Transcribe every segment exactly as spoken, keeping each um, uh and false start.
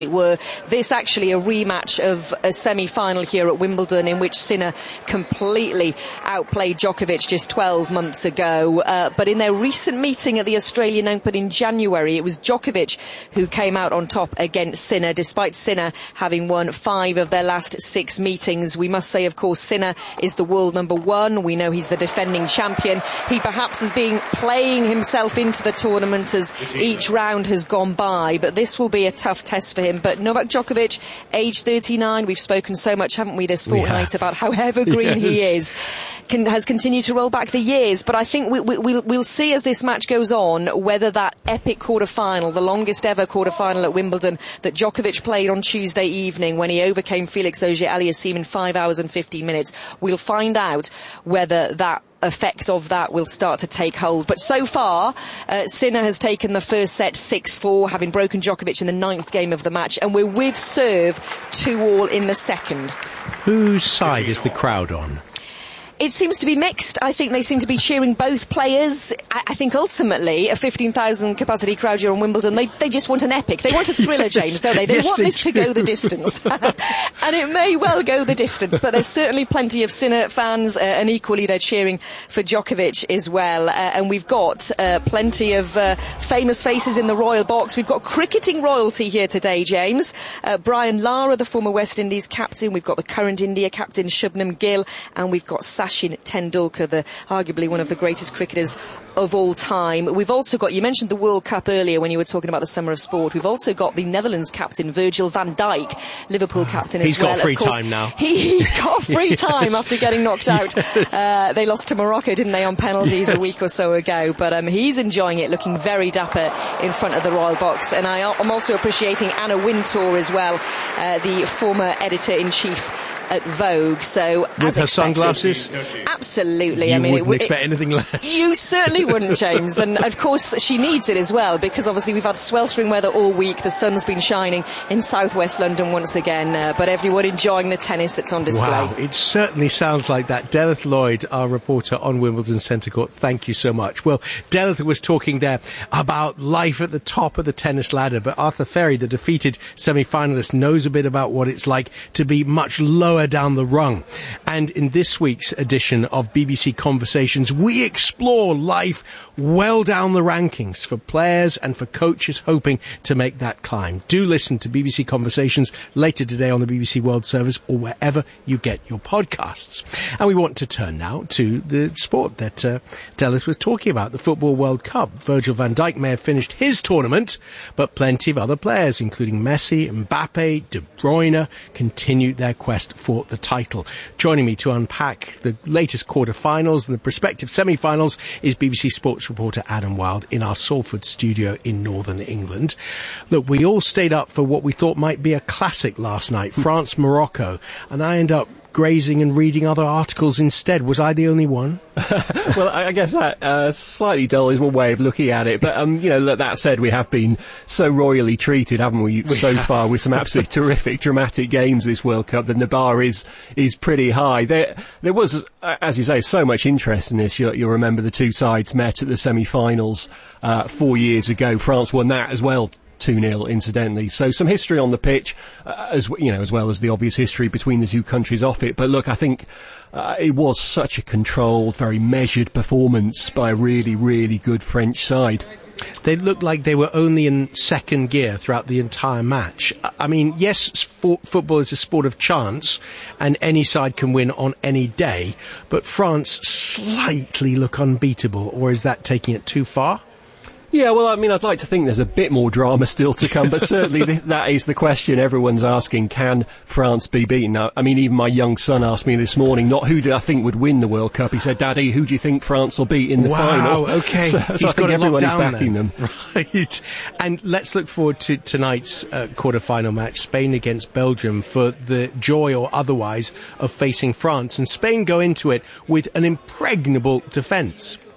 Were this actually a rematch of a semi-final here at Wimbledon in which Sinner completely outplayed Djokovic just twelve months ago. Uh, but in their recent meeting at the Australian Open in January, it was Djokovic who came out on top against Sinner, despite Sinner having won five of their last six meetings. We must say, of course, Sinner is the world number one. We know he's the defending champion. He perhaps has been playing himself into the tournament as each round has gone by, but this will be a tough test for him. But Novak Djokovic, age thirty-nine, we've spoken so much, haven't we, this fortnight about how evergreen yes. he is, can, has continued to roll back the years. But I think we, we, we'll, we'll see as this match goes on whether that epic quarter-final, the longest ever quarter-final at Wimbledon that Djokovic played on Tuesday evening when he overcame Felix Auger-Aliassime in five hours and fifteen minutes, we'll find out whether that effect of that will start to take hold. But so far, uh, Sinner has taken the first set six four, having broken Djokovic in the ninth game of the match, and we're with serve two all in the second. Whose side is the crowd on? It seems to be mixed. I think they seem to be cheering both players. I, I think ultimately a fifteen thousand capacity crowd here on Wimbledon, they, they just want an epic. They want a thriller, James, don't they? They yes, want they this do. to go the distance. And it may well go the distance, but there's certainly plenty of Sinner fans, uh, and equally they're cheering for Djokovic as well. Uh, and we've got uh, plenty of uh, famous faces in the royal box. We've got cricketing royalty here today, James. Uh, Brian Lara, the former West Indies captain. We've got the current India captain, Shubnam Gill. And we've got Sachin Tendulkar, the arguably one of the greatest cricketers of all time. We've also got, you mentioned the World Cup earlier when you were talking about the summer of sport. We've also got the Netherlands captain, Virgil van Dijk, Liverpool captain he's as well. He's got free of course, time now. He, he's got free time yes. after getting knocked out. Yes. Uh, they lost to Morocco, didn't they, on penalties yes. a week or so ago. But um, he's enjoying it, looking very dapper in front of the royal box. And I, I'm also appreciating Anna Wintour as well, uh, the former editor-in-chief at Vogue. So with as her expected, sunglasses, absolutely. You I mean, wouldn't it, expect it, anything less. You certainly wouldn't, James. And of course, she needs it as well, because obviously we've had sweltering weather all week. The sun's been shining in southwest London once again, uh, but everyone enjoying the tennis that's on display. Wow, it certainly sounds like that. Delith Lloyd, our reporter on Wimbledon Centre Court, thank you so much. Well, Delith was talking there about life at the top of the tennis ladder, but Arthur Ferry, the defeated semi-finalist, knows a bit about what it's like to be much lower down the rung. And in this week's edition of B B C Conversations, we explore life well down the rankings for players and for coaches hoping to make that climb. Do listen to B B C Conversations later today on the B B C World Service or wherever you get your podcasts. And we want to turn now to the sport that uh, Delith was talking about, the Football World Cup. Virgil van Dijk may have finished his tournament, but plenty of other players, including Messi, Mbappe, De Bruyne, continue their quest for the title. Joining me to unpack the latest quarter-finals and the prospective semi-finals is B B C Sports reporter Adam Wilde in our Salford studio in northern England. Look, we all stayed up for what we thought might be a classic last night, France-Morocco, and I end up grazing and reading other articles instead. Was I the only one? Well, I guess that uh, slightly dull is one way of looking at it. But, um, you know, that said, we have been so royally treated, haven't we, we so have. far, with some absolutely terrific, dramatic games this World Cup. Then the bar is is pretty high. There there was, as you say, so much interest in this. You'll, you'll remember the two sides met at the semi-finals uh, four years ago. France won that as well, two nil, incidentally. So some history on the pitch, uh, as you know, as well as the obvious history between the two countries off it. But look, I think uh, it was such a controlled, very measured performance by a really, really good French side. They looked like they were only in second gear throughout the entire match. I mean, yes, sport, football is a sport of chance, and any side can win on any day, but France slightly look unbeatable, or is that taking it too far? Yeah, well, I mean, I'd like to think there's a bit more drama still to come, but certainly th- that is the question everyone's asking. Can France be beaten? Now, I mean, even my young son asked me this morning, not who do I think would win the World Cup. He said, Daddy, who do you think France will beat in the wow, finals? Okay. So, so He's I think everyone is backing then. them. Right. And let's look forward to tonight's uh, quarter-final match, Spain against Belgium, for the joy or otherwise of facing France. And Spain go into it with an impregnable defence.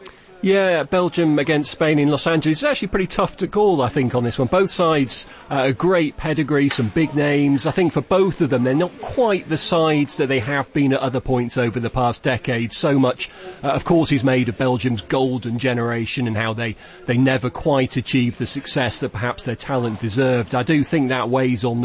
Yeah, Belgium against Spain in Los Angeles. It's actually pretty tough to call, I think, on this one. Both sides, uh, a great pedigree, some big names. I think for both of them, they're not quite the sides that they have been at other points over the past decade. So much, uh, of course, is made of Belgium's golden generation and how they, they never quite achieved the success that perhaps their talent deserved. I do think that weighs on